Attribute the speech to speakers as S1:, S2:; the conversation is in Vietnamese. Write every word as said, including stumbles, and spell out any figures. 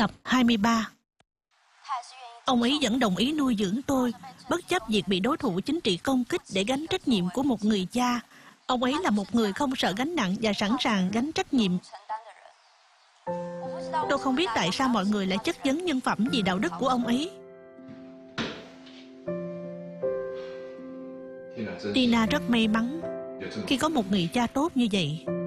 S1: Tập hai mươi ba. Ông ấy vẫn đồng ý nuôi dưỡng tôi, bất chấp việc bị đối thủ chính trị công kích để gánh trách nhiệm của một người cha. Ông ấy là một người không sợ gánh nặng và sẵn sàng gánh trách nhiệm. Tôi không biết tại sao mọi người lại chất vấn nhân phẩm vì đạo đức của ông ấy. Tina rất may mắn khi có một người cha tốt như vậy.